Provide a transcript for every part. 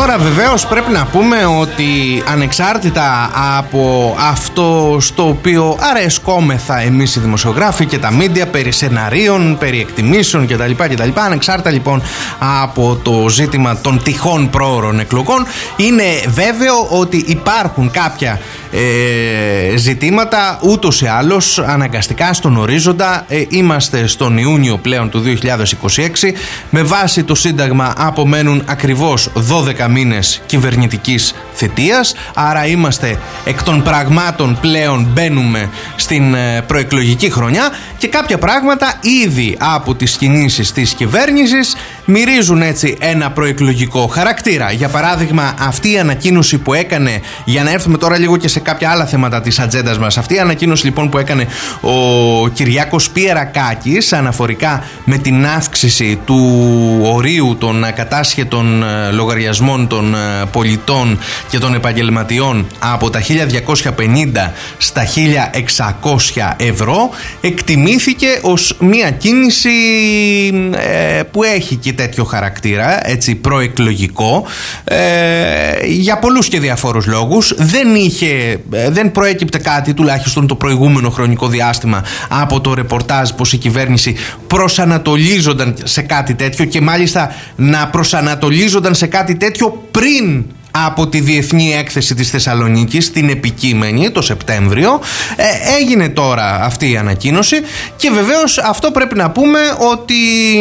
Τώρα βεβαίως πρέπει να πούμε ότι ανεξάρτητα από αυτό στο οποίο αρεσκόμεθα εμείς οι δημοσιογράφοι και τα μίντια περί σεναρίων, περί εκτιμήσεων κτλ. Ανεξάρτητα λοιπόν από το ζήτημα των τυχόν πρόωρων εκλογών, είναι βέβαιο ότι υπάρχουν κάποια ζητήματα ούτως ή άλλως αναγκαστικά στον ορίζοντα. Είμαστε στον Ιούνιο πλέον του 2026. Με βάση το Σύνταγμα απομένουν ακριβώς 12 μήνες κυβερνητικής θητείας, άρα είμαστε εκ των πραγμάτων πλέον, μπαίνουμε στην προεκλογική χρονιά και κάποια πράγματα ήδη από τις κινήσεις της κυβέρνησης μυρίζουν έτσι ένα προεκλογικό χαρακτήρα. Για παράδειγμα, αυτή η ανακοίνωση που έκανε, για να έρθουμε τώρα λίγο και σε κάποια άλλα θέματα της ατζέντας μας, αυτή η ανακοίνωση λοιπόν που έκανε ο Κυριάκος Πιερακάκης αναφορικά με την αύξηση του ορίου των ακατάσχετων λογαριασμών των πολιτών και των επαγγελματιών από τα 1.250 στα 1.600 ευρώ, εκτιμήθηκε ως μια κίνηση που έχει και τέτοιο χαρακτήρα, έτσι προεκλογικό, για πολλούς και διαφόρους λόγους. Δεν προέκυπτε κάτι, τουλάχιστον το προηγούμενο χρονικό διάστημα, από το ρεπορτάζ πως η κυβέρνηση προσανατολίζονταν σε κάτι τέτοιο, και μάλιστα να προσανατολίζονταν σε κάτι τέτοιο πριν από τη Διεθνή Έκθεση της Θεσσαλονίκης, την επικείμενη, το Σεπτέμβριο. Έγινε τώρα αυτή η ανακοίνωση και βεβαίως αυτό πρέπει να πούμε ότι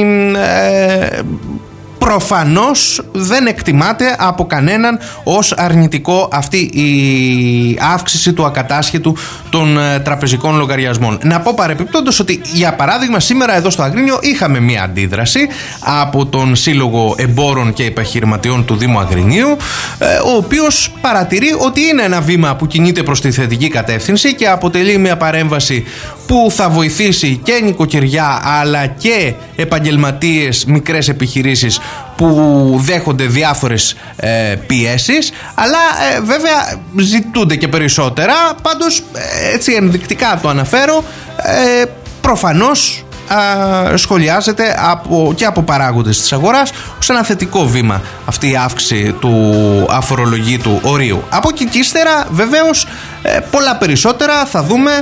προφανώς δεν εκτιμάται από κανέναν ως αρνητικό αυτή η αύξηση του ακατάσχετου των τραπεζικών λογαριασμών. Να πω παρεπιπτόντως ότι, για παράδειγμα, σήμερα εδώ στο Αγρίνιο είχαμε μία αντίδραση από τον Σύλλογο Εμπόρων και Επιχειρηματιών του Δήμου Αγρινίου, ο οποίος παρατηρεί ότι είναι ένα βήμα που κινείται προς τη θετική κατεύθυνση και αποτελεί μια παρέμβαση που θα βοηθήσει και νοικοκυριά αλλά και επαγγελματίες, μικρές επιχειρήσεις που δέχονται διάφορες πιέσεις, αλλά βέβαια ζητούνται και περισσότερα. Πάντως έτσι ενδεικτικά το αναφέρω, προφανώς σχολιάζεται και από παράγοντες της αγοράς ως ένα θετικό βήμα αυτή η αύξηση του αφορολογήτου ορίου. Από εκεί και ύστερα βεβαίως πολλά περισσότερα θα δούμε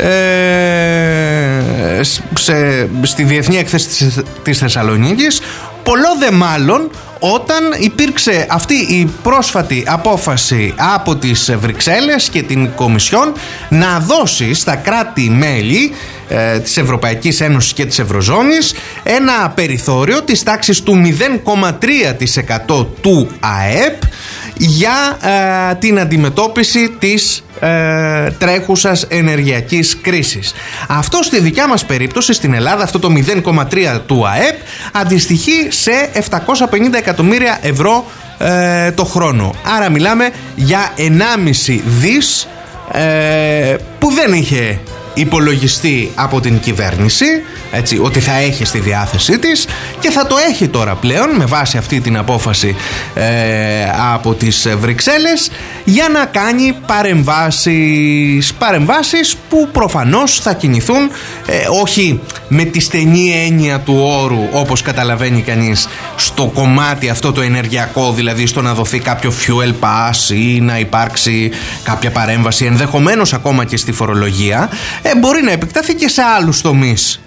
στη Διεθνή Έκθεση της Θεσσαλονίκης, πολλό δε μάλλον όταν υπήρξε αυτή η πρόσφατη απόφαση από τις Βρυξέλλες και την Κομισιόν να δώσει στα κράτη-μέλη της Ευρωπαϊκής Ένωσης και της Ευρωζώνης ένα περιθώριο της τάξης του 0,3% του ΑΕΠ για την αντιμετώπιση της τρέχουσας ενεργειακής κρίσης. Αυτό στη δικιά μας περίπτωση στην Ελλάδα, αυτό το 0,3 του ΑΕΠ αντιστοιχεί σε 750 εκατομμύρια ευρώ το χρόνο. Άρα μιλάμε για 1,5 δις που δεν είχε υπολογιστεί από την κυβέρνηση, έτσι, ότι θα έχει στη διάθεσή της, και θα το έχει τώρα πλέον με βάση αυτή την απόφαση από τις Βρυξέλλες για να κάνει παρεμβάσεις που προφανώς θα κινηθούν όχι με τη στενή έννοια του όρου, όπως καταλαβαίνει κανείς, στο κομμάτι αυτό το ενεργειακό, δηλαδή στο να δοθεί κάποιο fuel pass ή να υπάρξει κάποια παρέμβαση ενδεχομένως ακόμα και στη φορολογία. Μπορεί να επεκταθεί και σε άλλους τομείς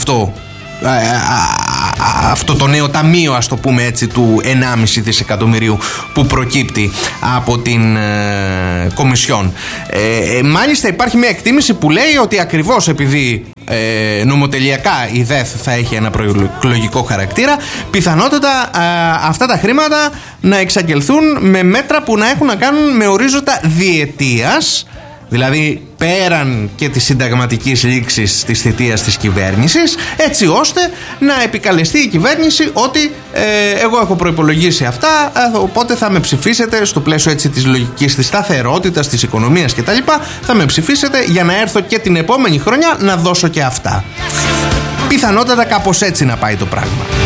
αυτό το νέο ταμείο, ας το πούμε έτσι, του 1,5 δισεκατομμυρίου που προκύπτει από την Κομισιόν. Μάλιστα υπάρχει μια εκτίμηση που λέει ότι ακριβώς επειδή νομοτελειακά η ΔΕΘ θα έχει ένα προεκλογικό χαρακτήρα, πιθανότατα αυτά τα χρήματα να εξαγγελθούν με μέτρα που να έχουν να κάνουν με ορίζοντα διετίας, δηλαδή πέραν και της συνταγματικής λήξης της θητείας της κυβέρνησης, έτσι ώστε να επικαλεστεί η κυβέρνηση ότι εγώ έχω προϋπολογίσει αυτά, οπότε θα με ψηφίσετε στο πλαίσιο έτσι της λογικής της σταθερότητας, της οικονομίας κτλ. Θα με ψηφίσετε για να έρθω και την επόμενη χρονιά να δώσω και αυτά. Πιθανότατα κάπως έτσι να πάει το πράγμα.